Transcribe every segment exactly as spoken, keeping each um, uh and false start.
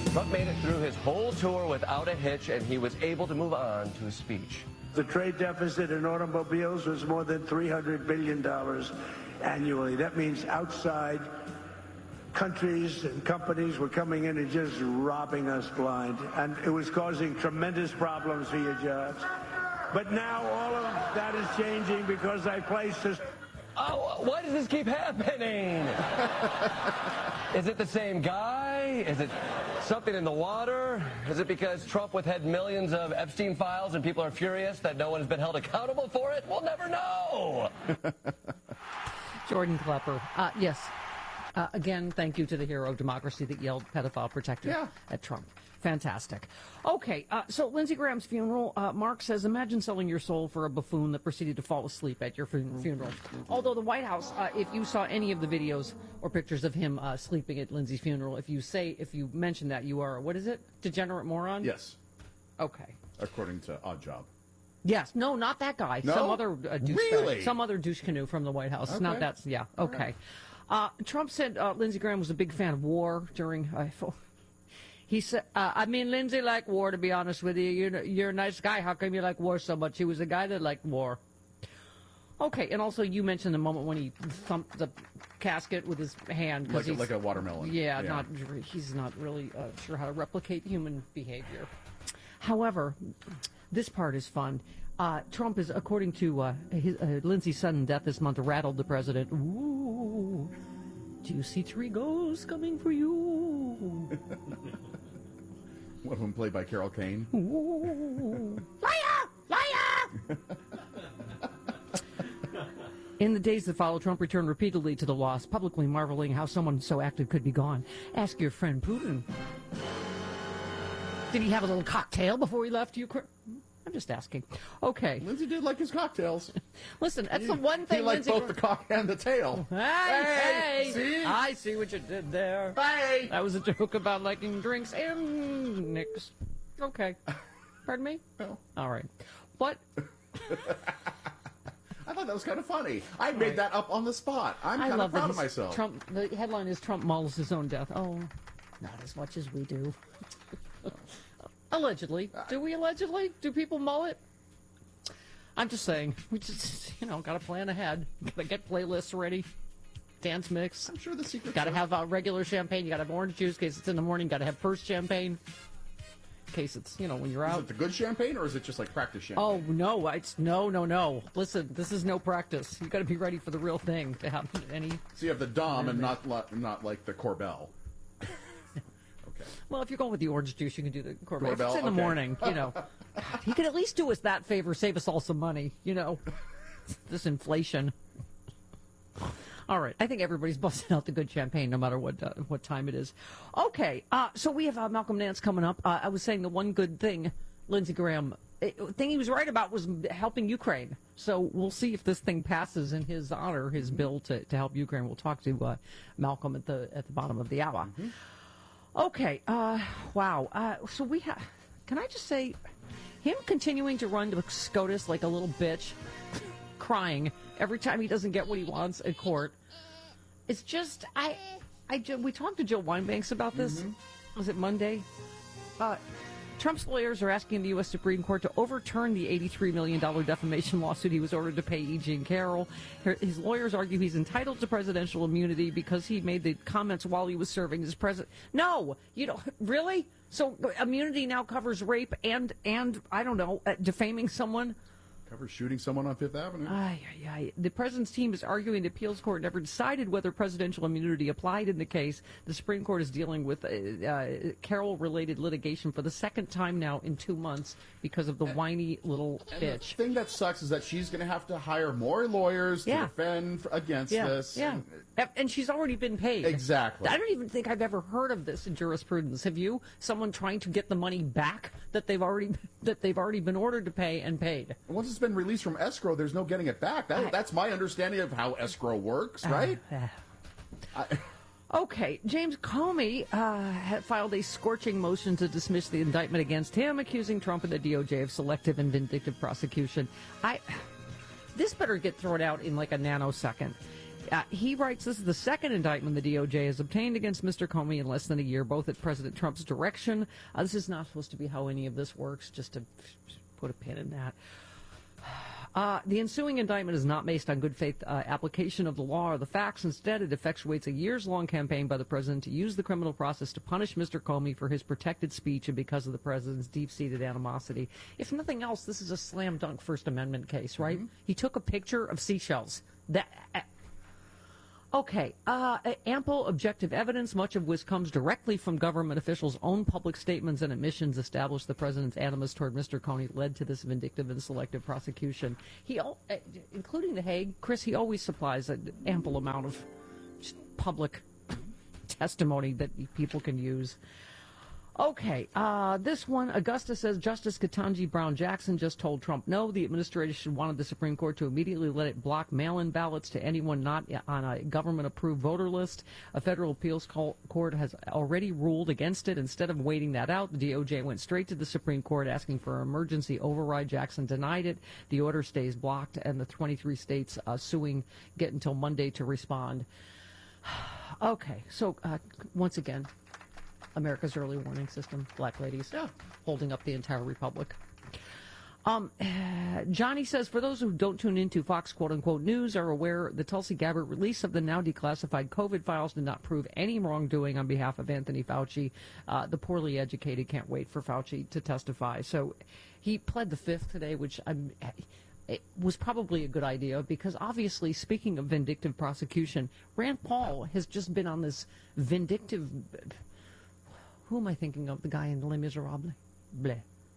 Trump made it through his whole tour without a hitch, and he was able to move on to his speech. The trade deficit in automobiles was more than three hundred billion dollars annually. That means outside countries and companies were coming in and just robbing us blind. And it was causing tremendous problems for your jobs. But now all of that is changing because I placed this. Oh, why does this keep happening? Is it the same guy? Is it something in the water? Is it because Trump withheld millions of Epstein files and people are furious that no one has been held accountable for it? We'll never know. Jordan Klepper. Uh, yes. Uh, again, thank you to the hero of democracy that yelled pedophile protector yeah. at Trump. Fantastic. Okay, uh, so Lindsey Graham's funeral, uh, Mark says, imagine selling your soul for a buffoon that proceeded to fall asleep at your fun- funeral. Although the White House, uh, if you saw any of the videos or pictures of him uh, sleeping at Lindsey's funeral, if you say, if you mention that, you are, what is it, degenerate moron? Yes. Okay. According to Odd Job. Yes. No, not that guy. No? Some other uh, douche Really? guy. Some other douche canoe from the White House. Okay. Not that. Yeah. Okay. Right. Uh, Trump said uh, Lindsey Graham was a big fan of war during. Uh, he said, uh, "I mean, Lindsey liked war. To be honest with you, you're you're a nice guy. How come you like war so much? He was a guy that liked war." Okay, and also you mentioned the moment when he thumped the casket with his hand. Like a, like a watermelon. Yeah, yeah. not he's not really uh, sure how to replicate human behavior. However, this part is fun. Uh, Trump is, according to uh, his, uh, Lindsey's sudden death this month, rattled the president. Ooh, do you see three ghosts coming for you? One of them played by Carol Kane. Ooh. Liar! Liar! In the days that followed, Trump returned repeatedly to the loss, publicly marveling how someone so active could be gone. Ask your friend Putin. Did he have a little cocktail before he left Ukraine? I'm just asking. Okay. Lindsey did like his cocktails. Listen, that's he, the one thing. He liked Lindsey both the cock and the tail. Hey, hey, hey, see? I see what you did there. Hey. That was a joke about liking drinks and nicks. Okay. Pardon me? No. All right. What? I thought that was kind of funny. I made right. that up on the spot. I'm I kind love of proud that of myself. Trump. The headline is Trump mulls his own death. Oh, not as much as we do. Allegedly. Do we allegedly? Do people mull it? I'm just saying. We just, you know, got to plan ahead. Got to get playlists ready. Dance mix. I'm sure the secret. Got to have uh, regular champagne. You got to have orange juice in case it's in the morning. Got to have first champagne in case it's, you know, when you're out. Is it the good champagne or is it just like practice champagne? Oh, no. It's no, no, no. Listen, this is no practice. You got to be ready for the real thing to have any. So you have the Dom and not not like the Corbel. Well, if you're going with the orange juice, you can do the Corbel. If it's in the okay. morning, you know. He could at least do us that favor, save us all some money, you know. This inflation. All right. I think everybody's busting out the good champagne, no matter what uh, what time it is. Okay. Uh, so we have uh, Malcolm Nance coming up. Uh, I was saying the one good thing Lindsey Graham, it, thing he was right about was helping Ukraine. So we'll see if this thing passes in his honor, his bill to, to help Ukraine. We'll talk to uh, Malcolm at the at the bottom of the hour. Mm-hmm. Okay, uh, wow. Uh, so we have, can I just say, him continuing to run to SCOTUS like a little bitch, crying every time he doesn't get what he wants at court. It's just, I, I, we talked to Joe Weinbanks about this. Mm-hmm. Was it Monday? Uh, Trump's lawyers are asking the U S Supreme Court to overturn the eighty-three million dollars defamation lawsuit he was ordered to pay E. Jean Carroll. His lawyers argue he's entitled to presidential immunity because he made the comments while he was serving as president. No, you don't. Really? So immunity now covers rape and, and I don't know, uh, defaming someone? Covers shooting someone on Fifth Avenue. Ay, ay, ay. The president's team is arguing the appeals court never decided whether presidential immunity applied in the case. The Supreme Court is dealing with uh, uh, Carroll-related litigation for the second time now in two months because of the and, whiny little and bitch. The thing that sucks is that she's going to have to hire more lawyers yeah. to defend against yeah. this. Yeah, and, and she's already been paid. Exactly. I don't even think I've ever heard of this in jurisprudence. Have you? Someone trying to get the money back that they've already that they've already been ordered to pay and paid. Once it's been released from escrow, there's no getting it back. That, I, that's my understanding of how escrow works, right? Uh, uh, I, okay, James Comey uh, had filed a scorching motion to dismiss the indictment against him, accusing Trump and the D O J of selective and vindictive prosecution. I, this better get thrown out in like a nanosecond. Uh, he writes, this is the second indictment the D O J has obtained against Mister Comey in less than a year, both at President Trump's direction. Uh, this is not supposed to be how any of this works, just to put a pin in that. Uh, the ensuing indictment is not based on good faith uh, application of the law or the facts. Instead, it effectuates a years-long campaign by the president to use the criminal process to punish Mister Comey for his protected speech and because of the president's deep-seated animosity. If nothing else, this is a slam dunk First Amendment case, right? Mm-hmm. He took a picture of seashells. That. Uh, Okay, uh, ample objective evidence, much of which comes directly from government officials' own public statements and admissions, established the president's animus toward Mister Comey led to this vindictive and selective prosecution. He, uh, including The Hague, Chris, he always supplies an ample amount of public testimony that people can use. Okay, uh, this one, Augusta says, Justice Ketanji Brown Jackson just told Trump no. The administration wanted the Supreme Court to immediately let it block mail-in ballots to anyone not on a government-approved voter list. A federal appeals court has already ruled against it. Instead of waiting that out, the D O J went straight to the Supreme Court asking for an emergency override. Jackson denied it. The order stays blocked, and the twenty-three states uh, suing get until Monday to respond. Okay, so uh, once again, America's early warning system, black ladies, yeah. holding up the entire republic. Um, Johnny says, for those who don't tune into Fox quote-unquote news are aware the Tulsi Gabbard release of the now declassified COVID files did not prove any wrongdoing on behalf of Anthony Fauci. Uh, the poorly educated can't wait for Fauci to testify. So he pled the fifth today, which I'm... It was probably a good idea because obviously, speaking of vindictive prosecution, Rand Paul has just been on this vindictive... Who am I thinking of? The guy in Les Miserables? Bleh.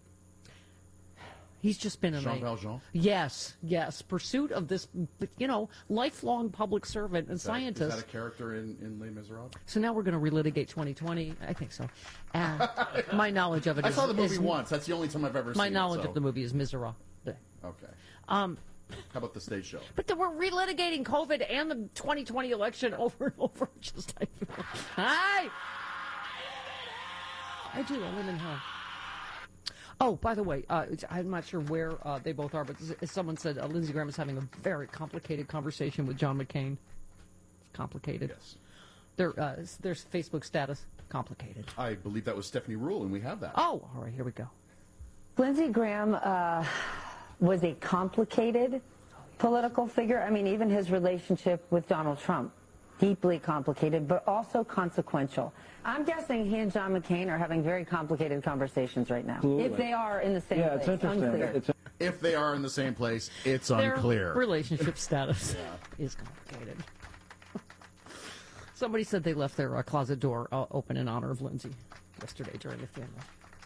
He's just been in Jean a... Valjean? Yes, yes. Pursuit of this, you know, lifelong public servant and is that, scientist. Is that a character in, in Les Miserables? So now we're going to relitigate twenty twenty. I think so. Uh, my knowledge of it I is... I saw the movie is, once. That's the only time I've ever my seen it. My knowledge so. of the movie is Miserables. Bleh. Okay. Um... How about the stage show? But then we're relitigating COVID and the twenty twenty election over and over. Just like... Hi! I do. I live in hell. Oh, by the way, uh, I'm not sure where uh, they both are, but as someone said, uh, Lindsey Graham is having a very complicated conversation with John McCain. It's complicated. Yes. Their, uh, their Facebook status, complicated. I believe that was Stephanie Ruhle, and we have that. Oh, all right, here we go. Lindsey Graham uh, was a complicated political figure. I mean, even his relationship with Donald Trump, deeply complicated, but also consequential. I'm guessing he and John McCain are having very complicated conversations right now. Absolutely. If they are in the same yeah, place, it's interesting. unclear. It's a- if they are in the same place, it's Their unclear. relationship status yeah. is complicated. Somebody said they left their uh, closet door uh, open in honor of Lindsay yesterday during the funeral.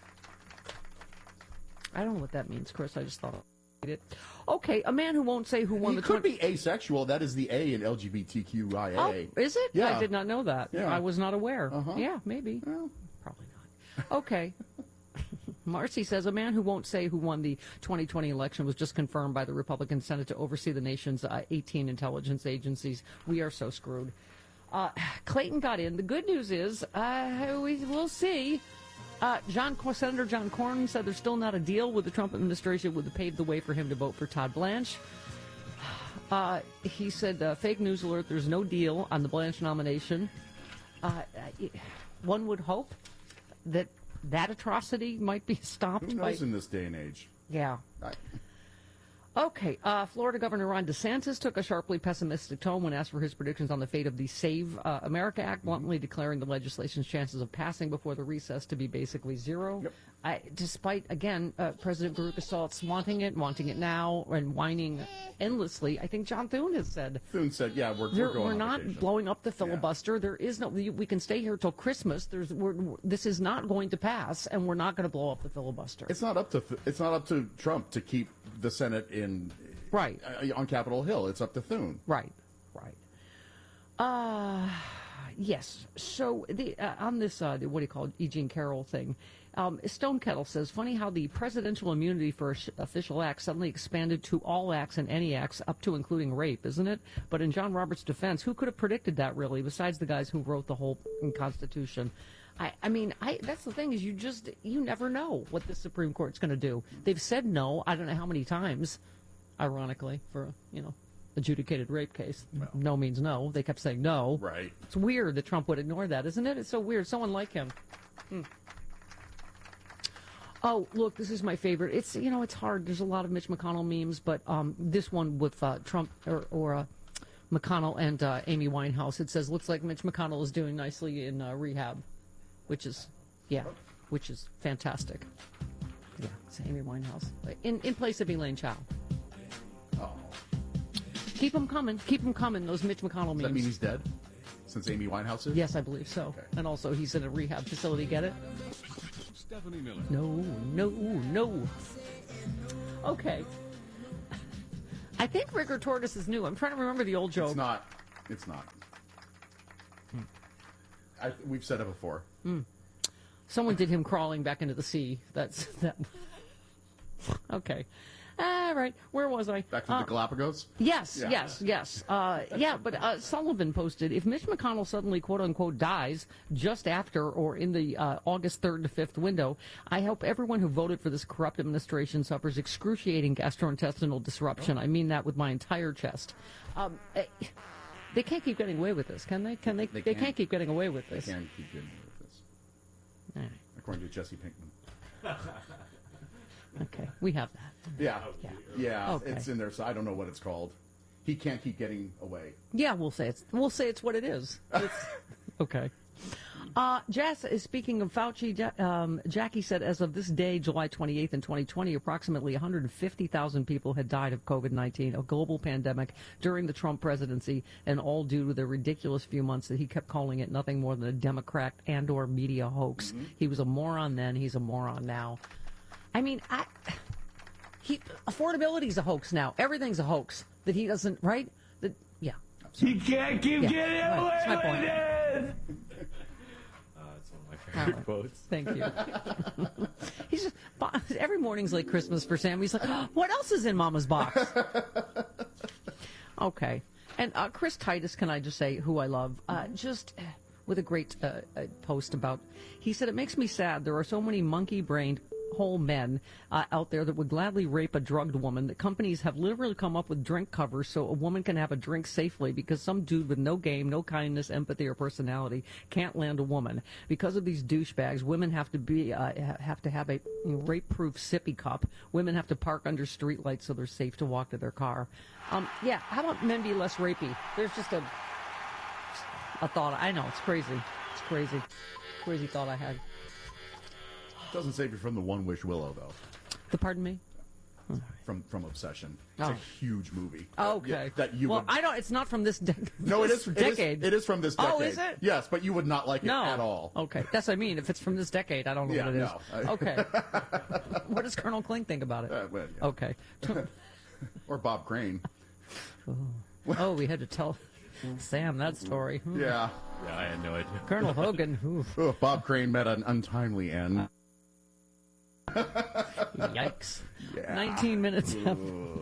I don't know what that means, Chris. I just thought I'd it. Okay, a man who won't say who won he the... could twenty- be asexual. That is the A in L G B T Q I A. Oh, is it? Yeah. I did not know that. Yeah. I was not aware. Uh-huh. Yeah, maybe. Well. Probably not. Okay. Marcy says, a man who won't say who won the twenty twenty election was just confirmed by the Republican Senate to oversee the nation's uh, eighteen intelligence agencies. We are so screwed. Uh, Clayton got in. The good news is, uh, we, we'll see. Uh, John, Senator John Cornyn said there's still not a deal with the Trump administration would pave the way for him to vote for Todd Blanche. Uh, he said, uh, fake news alert, there's no deal on the Blanche nomination. Uh, one would hope that that atrocity might be stopped. Who knows by... in this day and age? Yeah. I... Okay, uh, Florida Governor Ron DeSantis took a sharply pessimistic tone when asked for his predictions on the fate of the Save uh, America Act, bluntly declaring the legislation's chances of passing before the recess to be basically zero. Yep. I, despite, again, uh, President Baruch assaults wanting it, wanting it now, and whining endlessly, I think John Thune has said. Thune said, yeah, we're, There, we're going we're on not vacation. blowing up the filibuster. Yeah. There is no, we, we can stay here till Christmas. There's, we're, this is not going to pass, and we're not going to blow up the filibuster. It's not up to it's not up to Trump to keep the Senate in right uh, on Capitol Hill. It's up to Thune. Right, right. Uh, yes. So the, uh, on this, uh, what do you call it, E. Jean Carroll thing, um, Stone Kettle says, funny how the presidential immunity for sh- official acts suddenly expanded to all acts and any acts up to including rape, isn't it? But in John Roberts' defense, who could have predicted that really, besides the guys who wrote the whole Constitution? I, I mean, I, that's the thing is you just, you never know what the Supreme Court's going to do. They've said no, I don't know how many times, ironically, for, you know, adjudicated rape case. No. no means no. They kept saying no. Right. It's weird that Trump would ignore that, isn't it? It's so weird. Someone like him. Hmm. Oh, look, this is my favorite. It's, you know, it's hard. There's a lot of Mitch McConnell memes, but um, this one with uh, Trump or, or uh, McConnell and uh, Amy Winehouse, it says, looks like Mitch McConnell is doing nicely in uh, rehab, which is, yeah, which is fantastic. Yeah, it's Amy Winehouse. In, in place of Elaine Chao. Oh. Keep them coming. Keep them coming, those Mitch McConnell memes. Does that mean he's dead? Since Amy Winehouse is? Yes, I believe so. Okay. And also, he's in a rehab facility. Get it? Stephanie Miller. No, no, no. Okay. I think Rigor Tortoise is new. I'm trying to remember the old joke. It's not. It's not. Hmm. I, we've said it before. Mm. Someone did him crawling back into the sea. That's that. Okay. All right. Where was I? Back to uh, the Galapagos? Yes, Yeah. yes, yes. Uh, yeah, but uh, Sullivan posted, if Mitch McConnell suddenly, quote-unquote, dies just after or in the uh, August third to fifth window, I hope everyone who voted for this corrupt administration suffers excruciating gastrointestinal disruption. I mean that with my entire chest. Um, eh, they can't keep getting away with this, can they? Can they? They They can't. can't keep getting away with this. They can't keep getting away with this. All right. According to Jesse Pinkman. Okay, we have that. Yeah. Yeah. Yeah, Okay. it's in there, so I don't know what it's called. He can't keep getting away. Yeah, we'll say it's we'll say it's what it is. It's, okay. Uh, Jess, speaking of Fauci, Ja- um, Jackie said as of this day, July twenty-eighth in twenty twenty, approximately one hundred fifty thousand people had died of COVID nineteen, a global pandemic during the Trump presidency, and all due to the ridiculous few months that he kept calling it nothing more than a Democrat and or media hoax. Mm-hmm. He was a moron then, he's a moron now. I mean, I, he, affordability's a hoax now. Everything's a hoax that he doesn't, right? That, yeah. You can't keep Yeah, getting right. away That's my with point. it. Uh, it's one of my favorite Oh, quotes. Thank you. He's just, every morning's like Christmas for Sam. He's like, oh, what else is in Mama's box? Okay. And uh, Chris Titus, can I just say, who I love, uh, just uh, with a great uh, uh, post about, he said, it makes me sad. There are so many monkey-brained whole men uh, out there that would gladly rape a drugged woman, that companies have literally come up with drink covers so a woman can have a drink safely because some dude with no game, no kindness, empathy, or personality can't land a woman. Because of these douchebags, women have to be uh, have to have a rape-proof sippy cup. Women have to park under streetlights so they're safe to walk to their car. Um, yeah, how about men be less rapey? There's just a a thought. I know, it's crazy. It's crazy. Crazy thought I had. Doesn't save you from the One Wish Willow, though. The pardon me? From from Obsession. It's Oh. a huge movie. Oh, That- yeah, okay. that you well, would. I don't. It's not from this, de- no, it this is. It is, decade. it is from this decade. Oh, is it? Yes, but you would not like it No. at all. Okay, that's what I mean. If it's from this decade, I don't know Yeah, what it is. no. Okay. What does Colonel Kling think about it? Uh, well, yeah. Okay. Or Bob Crane. Oh, we had to tell Sam that story. Hmm. Yeah. Yeah, I had no idea. Colonel Hogan. Oof. Oh, Bob Crane met an untimely end. Yikes. Yeah. nineteen minutes after.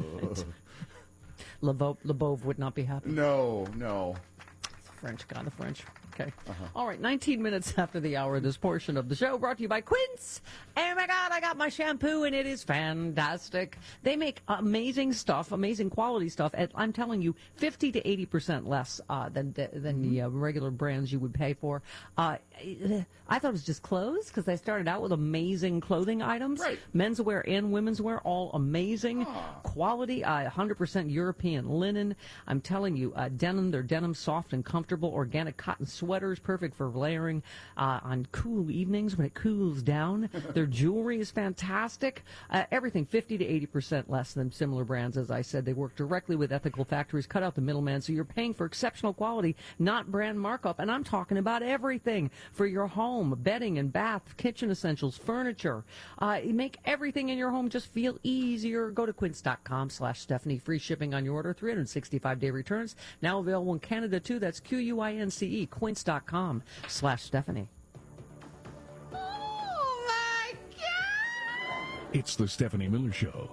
Lebov, Lebov would not be happy. No, no. French guy, the French. Okay. Uh-huh. All right, nineteen minutes after the hour, this portion of the show brought to you by Quince. Oh, my God, I got my shampoo, and it is fantastic. They make amazing stuff, amazing quality stuff, at, I'm telling you, fifty to eighty percent less uh, than than mm-hmm. the uh, regular brands you would pay for. Uh, I thought it was just clothes, because they started out with amazing clothing items. Right. Menswear and women's wear, all amazing. Ah. Quality, uh, one hundred percent European linen. I'm telling you, uh, denim, they're denim, soft and comfortable, organic cotton sweaters, perfect for layering uh, on cool evenings when it cools down. Their jewelry is fantastic. Uh, everything fifty to eighty percent less than similar brands, as I said. They work directly with ethical factories, cut out the middleman, so you're paying for exceptional quality, not brand markup. And I'm talking about everything for your home, bedding and bath, kitchen essentials, furniture. Uh, make everything in your home just feel easier. Go to quince.com slash Stephanie. Free shipping on your order, three hundred sixty-five day returns. Now available in Canada, too. That's Q U I N C E, quince.com slash Stephanie. Oh, my God! It's the Stephanie Miller Show.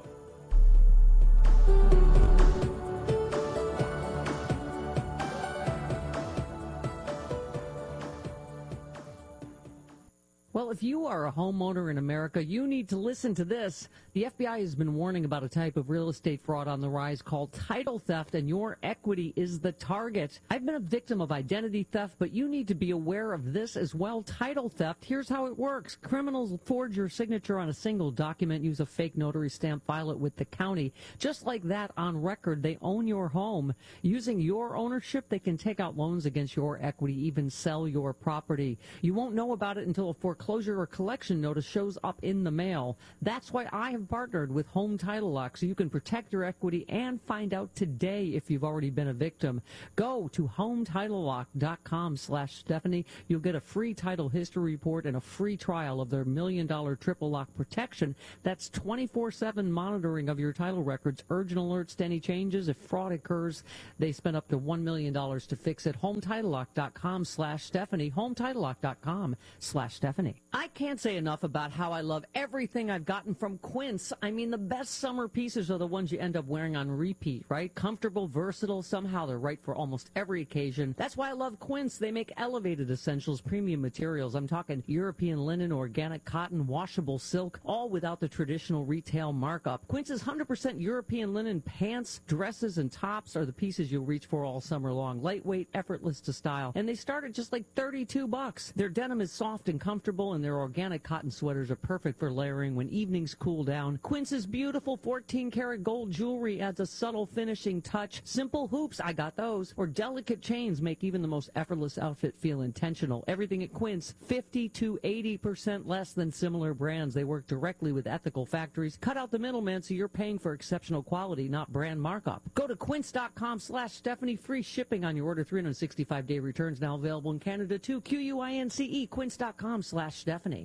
Well, if you are a homeowner in America, you need to listen to this. The F B I has been warning about a type of real estate fraud on the rise called title theft, and your equity is the target. I've been a victim of identity theft, but you need to be aware of this as well. Title theft, here's how it works. Criminals forge your signature on a single document, use a fake notary stamp, file it with the county. Just like that, on record, they own your home. Using your ownership, they can take out loans against your equity, even sell your property. You won't know about it until a foreclosure Foreclosure or collection notice shows up in the mail. That's why I have partnered with Home Title Lock, so you can protect your equity and find out today if you've already been a victim. Go to home title lock dot com slash Stephanie. You'll get a free title history report and a free trial of their million dollar triple lock protection. That's twenty-four seven monitoring of your title records, urgent alerts to any changes. If fraud occurs, they spend up to one million dollars to fix it. home title lock dot com slash Stephanie. home title lock dot com slash Stephanie. I can't say enough about how I love everything I've gotten from Quince. I mean, the best summer pieces are the ones you end up wearing on repeat, right? Comfortable, versatile, somehow they're right for almost every occasion. That's why I love Quince. They make elevated essentials, premium materials. I'm talking European linen, organic cotton, washable silk, all without the traditional retail markup. Quince's one hundred percent European linen pants, dresses, and tops are the pieces you'll reach for all summer long. Lightweight, effortless to style, and they start at just like thirty-two bucks. Their denim is soft and comfortable, and their organic cotton sweaters are perfect for layering when evenings cool down. Quince's beautiful fourteen karat gold jewelry adds a subtle finishing touch. Simple hoops, I got those. Or delicate chains make even the most effortless outfit feel intentional. Everything at Quince, fifty to eighty percent less than similar brands. They work directly with ethical factories. Cut out the middleman so you're paying for exceptional quality, not brand markup. Go to quince dot com slash Stephanie. Free shipping on your order. three hundred sixty-five day returns now available in Canada too. Q U I N C E, quince dot com slash Stephanie.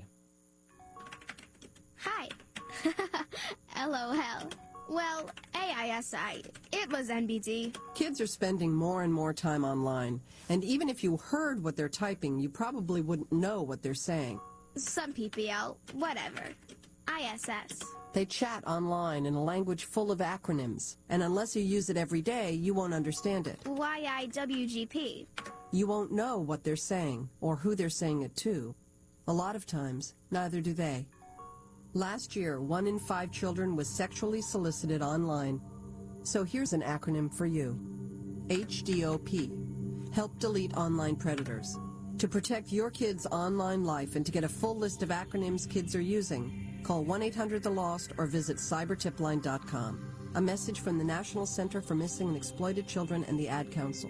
Hi. LOL. Well, A I S I. It was N B D. Kids are spending more and more time online, and even if you heard what they're typing, you probably wouldn't know what they're saying. Some P P L, whatever. I S S. They chat online in a language full of acronyms, and unless you use it every day, you won't understand it. Y I W G P. You won't know what they're saying, or who they're saying it to. A lot of times, neither do they. Last year, one in five children was sexually solicited online. So here's an acronym for you. H D O P. Help delete online predators. To protect your kids' online life and to get a full list of acronyms kids are using, call one eight hundred the lost or visit cyber tip line dot com. A message from the National Center for Missing and Exploited Children and the Ad Council.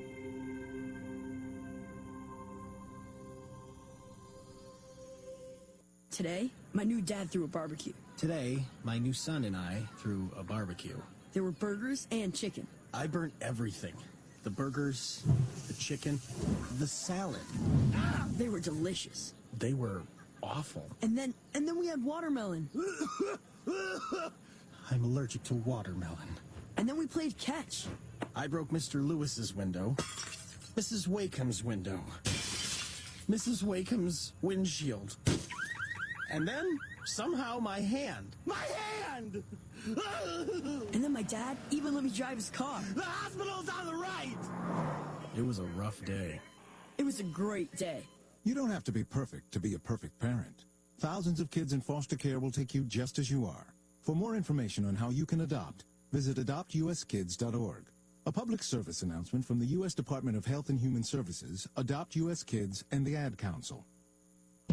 Today, my new dad threw a barbecue. Today, my new son and I threw a barbecue. There were burgers and chicken. I burnt everything. The burgers, the chicken, the salad. They were delicious. They were awful. And then, and then we had watermelon. I'm allergic to watermelon. And then we played catch. I broke Mister Lewis's window, Missus Wakeham's window, Missus Wakeham's windshield. And then, somehow, my hand. My hand! And then my dad even let me drive his car. The hospital's on the right! It was a rough day. It was a great day. You don't have to be perfect to be a perfect parent. Thousands of kids in foster care will take you just as you are. For more information on how you can adopt, visit adopt U S kids dot org. A public service announcement from the U S Department of Health and Human Services, Adopt U S Kids, and the Ad Council.